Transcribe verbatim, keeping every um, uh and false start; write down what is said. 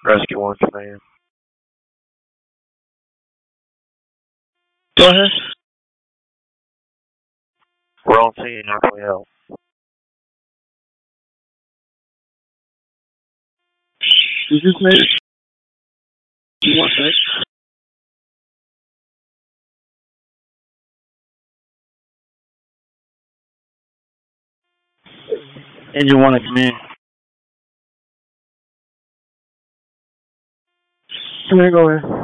Rescue One Command. Go ahead. We're on scene. How can we help? Did you say? One sec. Engine one to command. Command, go ahead.